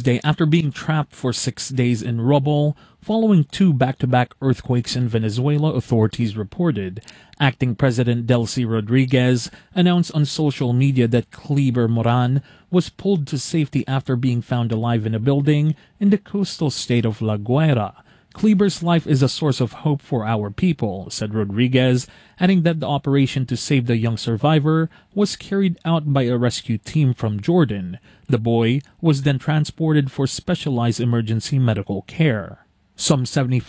Tuesday after being trapped for 6 days in rubble following two back-to-back earthquakes in Venezuela, authorities reported. Acting President Delcy Rodriguez announced on social media that Kleber Moran was pulled to safety after being found alive in a building in the coastal state of La Guaira. Kleber's life is a source of hope for our people, said Rodriguez, adding that the operation to save the young survivor was carried out by a rescue team from Jordan. The boy was then transported for specialized emergency medical care. Some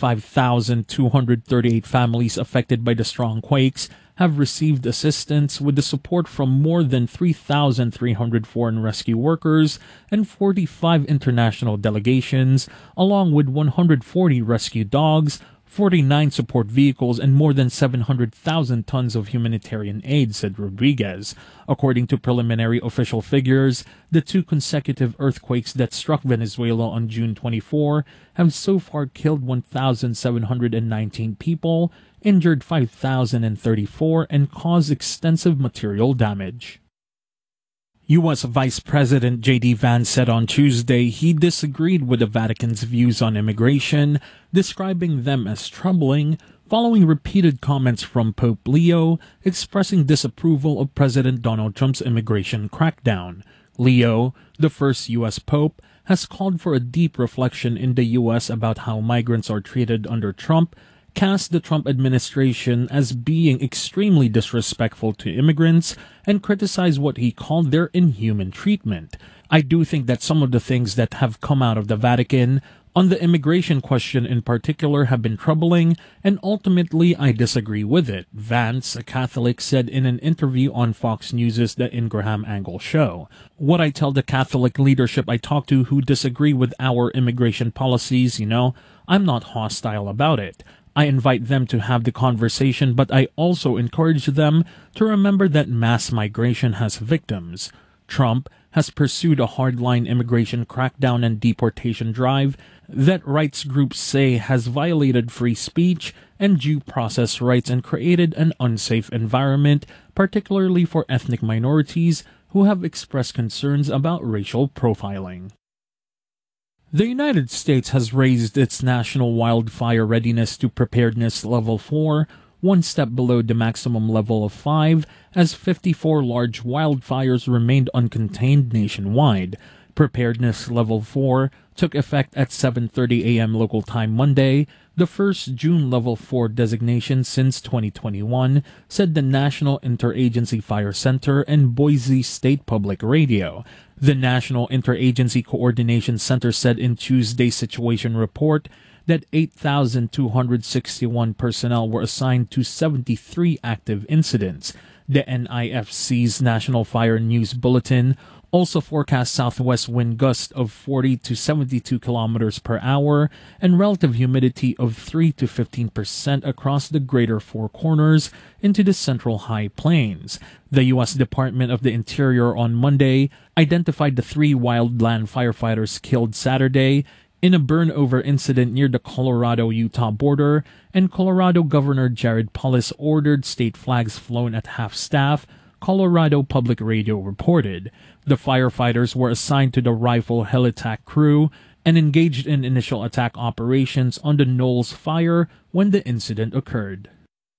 75,238 families affected by the strong quakes have received assistance with the support from more than 3,300 foreign rescue workers and 45 international delegations, along with 140 rescue dogs, 49 support vehicles, and more than 700,000 tons of humanitarian aid, said Rodriguez. According to preliminary official figures, the two consecutive earthquakes that struck Venezuela on June 24 have so far killed 1,719 people, injured 5,034, and caused extensive material damage. U.S. Vice President J.D. Vance said on Tuesday he disagreed with the Vatican's views on immigration, describing them as troubling, following repeated comments from Pope Leo expressing disapproval of President Donald Trump's immigration crackdown. Leo, the first U.S. Pope, has called for a deep reflection in the U.S. about how migrants are treated under Trump, cast the Trump administration as being extremely disrespectful to immigrants, and criticized what he called their inhuman treatment. I do think that some of the things that have come out of the Vatican on the immigration question in particular have been troubling, and ultimately I disagree with it, Vance, a Catholic, said in an interview on Fox News' The Ingraham Angle Show. What I tell the Catholic leadership I talk to who disagree with our immigration policies, I'm not hostile about it. I invite them to have the conversation, but I also encourage them to remember that mass migration has victims. Trump has pursued a hardline immigration crackdown and deportation drive that rights groups say has violated free speech and due process rights and created an unsafe environment, particularly for ethnic minorities who have expressed concerns about racial profiling. The United States has raised its national wildfire readiness to preparedness level 4, one step below the maximum level of 5, as 54 large wildfires remained uncontained nationwide. Preparedness level 4 took effect at 7:30 a.m. local time Monday, the first June level 4 designation since 2021, said the National Interagency Fire Center and Boise State Public Radio. The National Interagency Coordination Center said in Tuesday's situation report that 8,261 personnel were assigned to 73 active incidents. The NIFC's National Fire News Bulletin also forecast southwest wind gusts of 40 to 72 kilometers per hour and relative humidity of 3 to 15% across the greater Four Corners into the central high plains. The U.S. Department of the Interior on Monday identified the 3 wildland firefighters killed Saturday in a burn-over incident near the Colorado-Utah border, and Colorado Governor Jared Polis ordered state flags flown at half-staff, Colorado Public Radio reported. The firefighters were assigned to the Rifle Helitack crew and engaged in initial attack operations on the Knowles Fire when the incident occurred.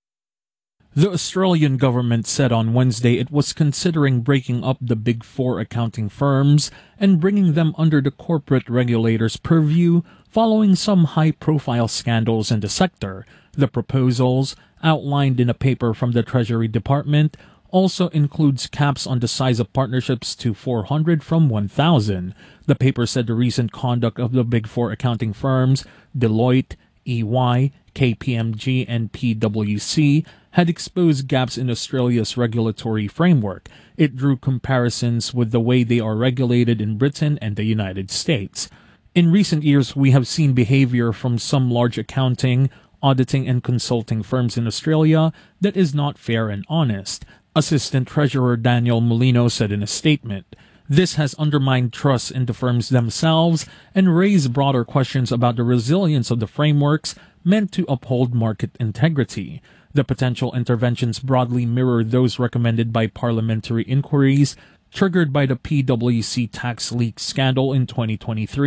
The Australian government said on Wednesday it was considering breaking up the Big Four accounting firms and bringing them under the corporate regulator's purview following some high-profile scandals in the sector. The proposals, outlined in a paper from the Treasury Department, also includes caps on the size of partnerships to 400 from 1,000. The paper said the recent conduct of the Big Four accounting firms, Deloitte, EY, KPMG, and PwC, had exposed gaps in Australia's regulatory framework. It drew comparisons with the way they are regulated in Britain and the United States. In recent years, we have seen behavior from some large accounting, auditing, and consulting firms in Australia that is not fair and honest, Assistant Treasurer Daniel Molino said in a statement. This has undermined trust in the firms themselves and raised broader questions about the resilience of the frameworks meant to uphold market integrity. The potential interventions broadly mirror those recommended by parliamentary inquiries triggered by the PwC tax leak scandal in 2023